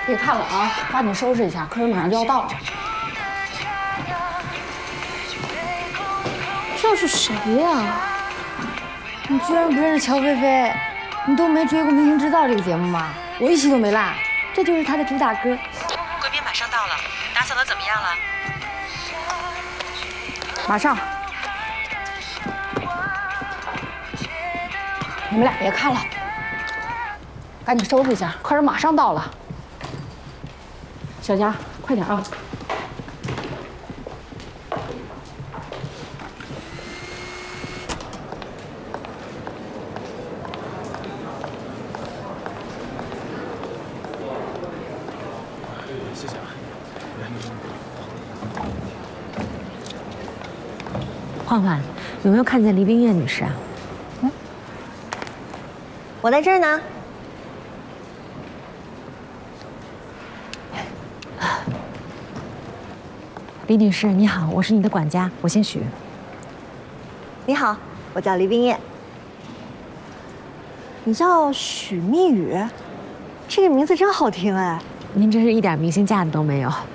别看了啊，赶紧收拾一下，客人马上就要到了。 这是谁呀？你居然不认识乔菲菲？你都没追过《明星制造》这个节目吗？我一期都没落。这就是他的主打歌。 贵宾马上到了，打扫的怎么样了？ 马上。你们俩别看了，赶紧收拾一下，客人马上到了。小佳，快点啊！ 谢谢啊。 焕焕，有没有看见黎冰叶女士啊？ 我在这儿呢。 李女士，你好，我是你的管家，我姓许。 你好，我叫黎冰叶。你叫许蜜雨，这个名字真好听哎。 您真是一点明星架子都没有。